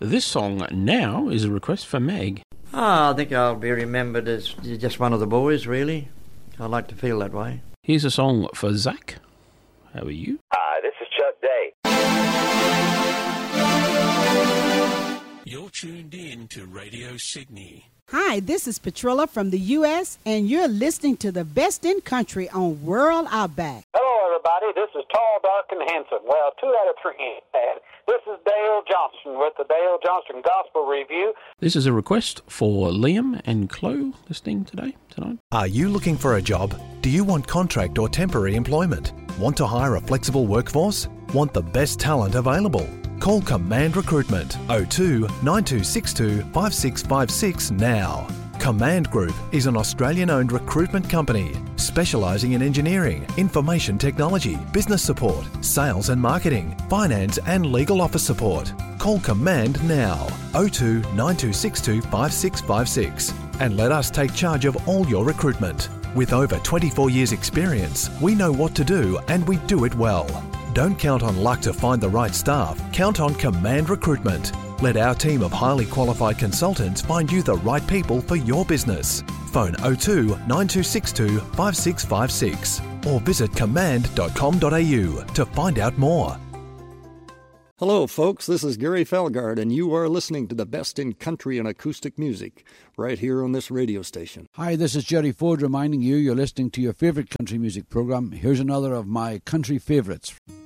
This song now is a request for Meg. I think I'll be remembered as just one of the boys, really. I like to feel that way. Here's a song for Zach. How are you? Hi, this is Chuck Day. You're tuned in to Radio Sydney. Hi, this is Petrilla from the U.S., and you're listening to the best in country on World Outback. Hello, everybody. This is Tall, Dark, and Handsome. Well, 2 out of 3 ain't bad. This is Dale Johnston with the Dale Johnston Gospel Review. This is a request for Liam and Chloe listening tonight. Are you looking for a job? Do you want contract or temporary employment? Want to hire a flexible workforce? Want the best talent available? Call Command Recruitment 02 9262 5656 now. Command Group is an Australian-owned recruitment company specialising in engineering, information technology, business support, sales and marketing, finance and legal office support. Call Command now 02 9262 5656 and let us take charge of all your recruitment. With over 24 years experience, we know what to do and we do it well. Don't count on luck to find the right staff. Count on Command Recruitment. Let our team of highly qualified consultants find you the right people for your business. Phone 02 9262 5656 or visit command.com.au to find out more. Hello, folks. This is Gary Felgard, and you are listening to the best in country and acoustic music right here on this radio station. Hi, this is Jerry Ford reminding you you're listening to your favourite country music program. Here's another of my country favourites.